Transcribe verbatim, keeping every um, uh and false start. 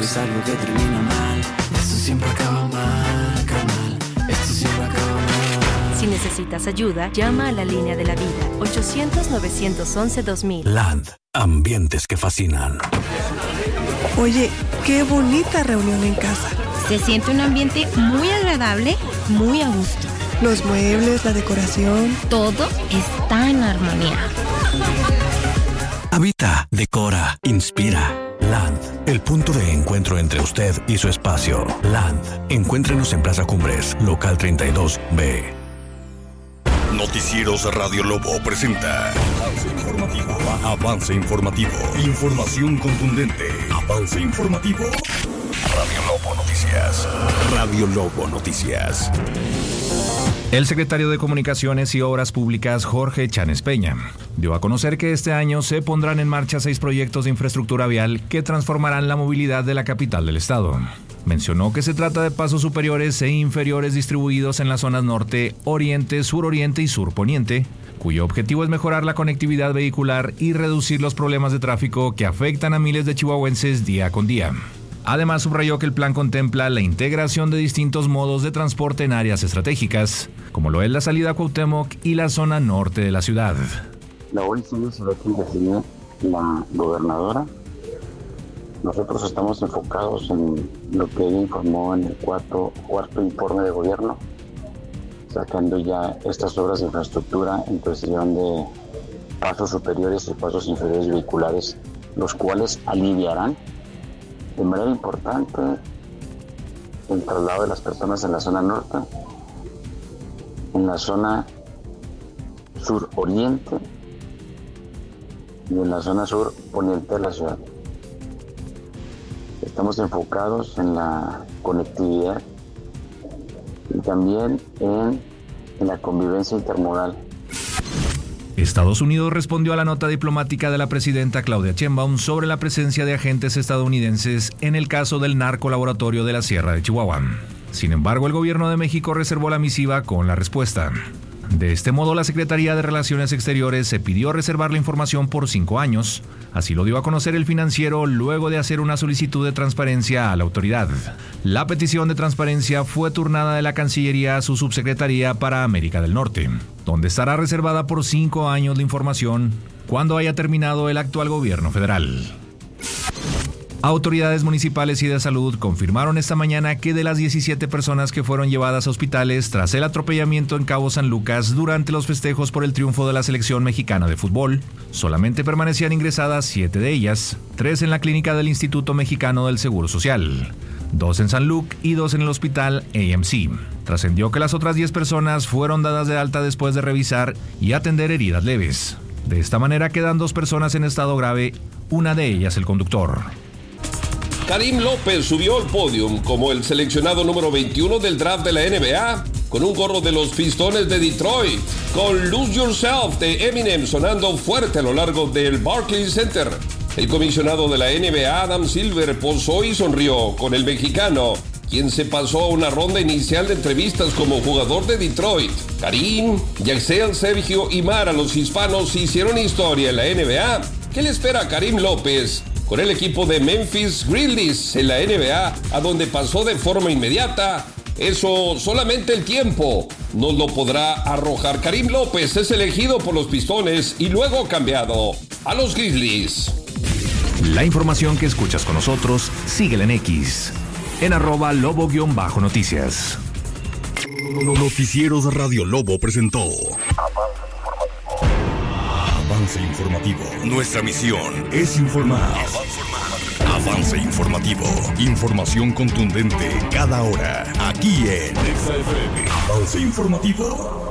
es algo que termina mal. Esto siempre acaba mal, carnal. Esto siempre acaba mal. Si necesitas ayuda, llama a la línea de la vida. ochocientos, novecientos once, dos mil. Land. Ambientes que fascinan. Oye, qué bonita reunión en casa. Se siente un ambiente muy agradable, muy a gusto. Los muebles, la decoración. Todo está en armonía. Habita, decora, inspira. Land, el punto de encuentro entre usted y su espacio. Land, encuéntrenos en Plaza Cumbres, local treinta y dos B. Noticieros Radio Lobo presenta Avance Informativo. Avance Informativo. Información contundente. Avance Informativo. Radio Lobo Noticias. Radio Lobo Noticias. El secretario de Comunicaciones y Obras Públicas, Jorge Chanes Peña, dio a conocer que este año se pondrán en marcha seis proyectos de infraestructura vial que transformarán la movilidad de la capital del estado. Mencionó que se trata de pasos superiores e inferiores distribuidos en las zonas norte, oriente, suroriente y surponiente, cuyo objetivo es mejorar la conectividad vehicular y reducir los problemas de tráfico que afectan a miles de chihuahuenses día con día. Además, subrayó que el plan contempla la integración de distintos modos de transporte en áreas estratégicas, como lo es la salida a Cuauhtémoc y la zona norte de la ciudad. La hoy sí se ve que definió la gobernadora. Nosotros estamos enfocados en lo que ella informó en el cuarto, cuarto informe de gobierno, sacando ya estas obras de infraestructura en cuestión de pasos superiores y pasos inferiores vehiculares, los cuales aliviarán de manera importante el traslado de las personas en la zona norte, en la zona sur-oriente y en la zona sur-poniente de la ciudad. Estamos enfocados en la conectividad y también en, en la convivencia intermodal. Estados Unidos respondió a la nota diplomática de la presidenta Claudia Sheinbaum sobre la presencia de agentes estadounidenses en el caso del narcolaboratorio de la Sierra de Chihuahua. Sin embargo, el gobierno de México reservó la misiva con la respuesta. De este modo, la Secretaría de Relaciones Exteriores se pidió reservar la información por cinco años. Así lo dio a conocer El Financiero luego de hacer una solicitud de transparencia a la autoridad. La petición de transparencia fue turnada de la Cancillería a su subsecretaría para América del Norte, donde estará reservada por cinco años la información cuando haya terminado el actual gobierno federal. Autoridades municipales y de salud confirmaron esta mañana que de las diecisiete personas que fueron llevadas a hospitales tras el atropellamiento en Cabo San Lucas durante los festejos por el triunfo de la selección mexicana de fútbol, solamente permanecían ingresadas siete de ellas, tres en la clínica del Instituto Mexicano del Seguro Social, dos en San Luke y dos en el hospital A M C. Trascendió que las otras diez personas fueron dadas de alta después de revisar y atender heridas leves. De esta manera quedan dos personas en estado grave, una de ellas el conductor. Karim López subió al podio como el seleccionado número veintiuno del draft de la N B A, con un gorro de los Pistones de Detroit, con Lose Yourself de Eminem sonando fuerte a lo largo del Barclays Center. El comisionado de la N B A, Adam Silver, posó y sonrió con el mexicano, quien se pasó a una ronda inicial de entrevistas como jugador de Detroit. Karim, Yaxel, Sergio y Mara, los hispanos, hicieron historia en la N B A. ¿Qué le espera a Karim López con el equipo de Memphis Grizzlies en la N B A, a donde pasó de forma inmediata? Eso solamente el tiempo nos lo podrá arrojar. Karim López es elegido por los Pistones y luego cambiado a los Grizzlies. La información que escuchas con nosotros, síguela en X, en arroba lobo-noticias. Noticieros Radio Lobo presentó Avance Informativo. Nuestra misión es informar. Avance Informativo. Información contundente cada hora. Aquí en Avance Informativo.